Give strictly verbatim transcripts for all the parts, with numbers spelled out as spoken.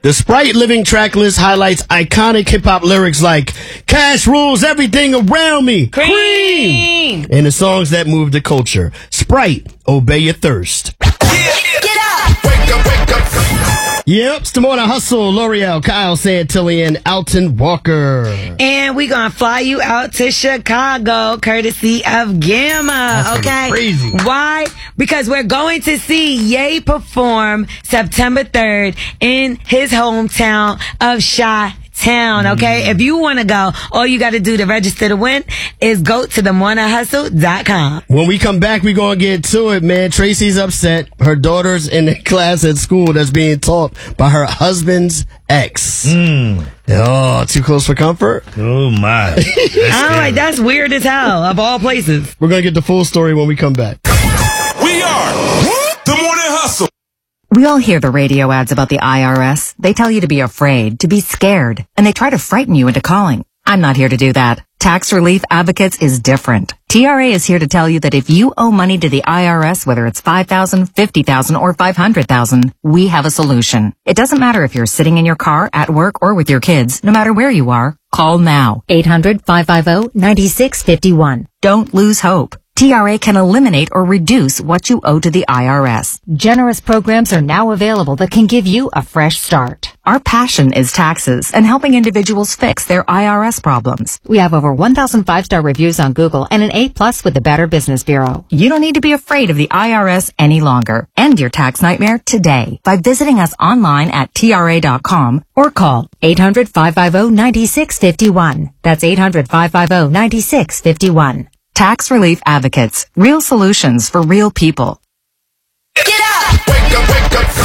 The Sprite Living track list highlights iconic hip-hop lyrics like "Cash rules everything around me, Cream, cream," and the songs that move the culture. Sprite, obey your thirst. Get up! Wake up, wake up. Yep, it's the Morning Hustle. L'Oreal, Kyle Santilli, and Alton Walker. And we gonna fly you out to Chicago, courtesy of Gamma. That's okay, crazy. Why? Because we're going to see Ye perform September third in his hometown of Chi Town, okay? Mm. If you want to go, all you got to do to register to win is go to the morning hustle dot com. When we come back, we're going to get to it, man. Tracy's upset. Her daughter's in a class at school that's being taught by her husband's ex. Mm. Oh, too close for comfort? Oh, my. I'm like, that's weird as hell, of all places. We're going to get the full story when we come back. We are the Morning Hustle. We all hear the radio ads about the I R S. They tell you to be afraid, to be scared, and they try to frighten you into calling. I'm not here to do that. Tax Relief Advocates is different. T R A is here to tell you that if you owe money to the I R S, whether it's five thousand dollars, fifty thousand dollars, or five hundred thousand dollars, we have a solution. It doesn't matter if you're sitting in your car, at work, or with your kids. No matter where you are, call now. eight hundred, five five zero, nine six five one. Don't lose hope. T R A can eliminate or reduce what you owe to the I R S. Generous programs are now available that can give you a fresh start. Our passion is taxes and helping individuals fix their I R S problems. We have over one thousand five-star reviews on Google and an A plus with the Better Business Bureau. You don't need to be afraid of the I R S any longer. End your tax nightmare today by visiting us online at T R A dot com or call eight hundred, five five zero, nine six five one. That's eight hundred, five five zero, nine six five one. Tax Relief Advocates. Real solutions for real people. Get up! Wake up, wake up.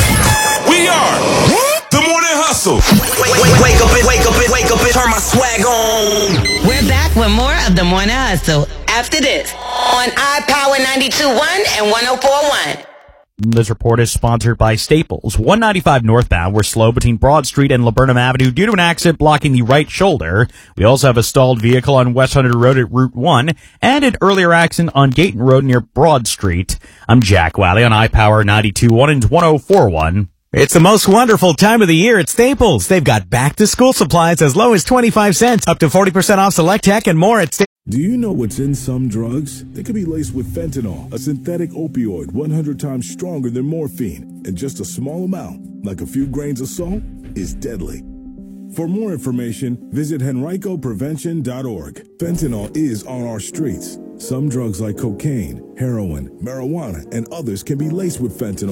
We are the Morning Hustle. Wake, wake, wake up, wake up, wake up, and turn my swag on. We're back with more of the Morning Hustle after this on iPower ninety-two point one and one oh four point one. This report is sponsored by Staples. one ninety-five northbound, we're slow between Broad Street and Laburnum Avenue due to an accident blocking the right shoulder. We also have a stalled vehicle on West Hundred Road at Route one and an earlier accident on Gayton Road near Broad Street. I'm Jack Wally on iPower ninety-two point one and one oh four point one. It's the most wonderful time of the year at Staples. They've got back-to-school supplies as low as twenty-five cents, up to forty percent off select tech and more at Staples. Do you know what's in some drugs? They could be laced with fentanyl, a synthetic opioid one hundred times stronger than morphine, and just a small amount, like a few grains of salt, is deadly. For more information, visit Henrico Prevention dot org. Fentanyl is on our streets. Some drugs like cocaine, heroin, marijuana, and others can be laced with fentanyl.